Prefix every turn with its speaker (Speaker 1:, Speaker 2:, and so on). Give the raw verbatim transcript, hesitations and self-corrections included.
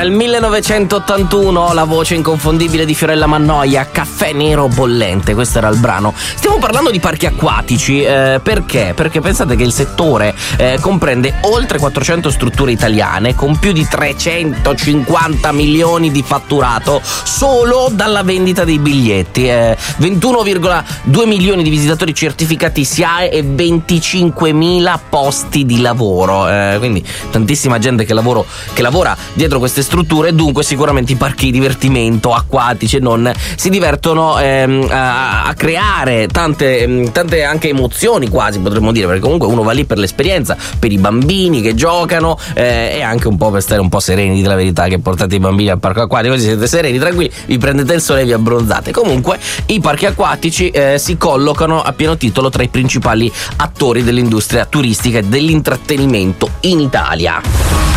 Speaker 1: il millenovecentottantuno, la voce inconfondibile di Fiorella Mannoia, Caffè nero bollente, questo era il brano. Stiamo parlando di parchi acquatici, eh, perché? Perché pensate che il settore eh, comprende oltre quattrocento strutture italiane con più di trecentocinquanta milioni di fatturato solo dalla vendita dei biglietti, eh, ventuno virgola due milioni di visitatori certificati S I A E e venticinquemila posti di lavoro, eh, quindi tantissima gente che, lavoro, che lavora dietro queste strutture. Dunque sicuramente i parchi divertimento acquatici e non si divertono ehm, a, a creare tante, tante anche emozioni, quasi potremmo dire, perché comunque uno va lì per l'esperienza, per i bambini che giocano eh, e anche un po' per stare un po' sereni, di la verità, che portate i bambini al parco acquatico così siete sereni, tranquilli, vi prendete il sole e vi abbronzate. Comunque i parchi acquatici eh, si collocano a pieno titolo tra i principali attori dell'industria turistica e dell'intrattenimento in Italia.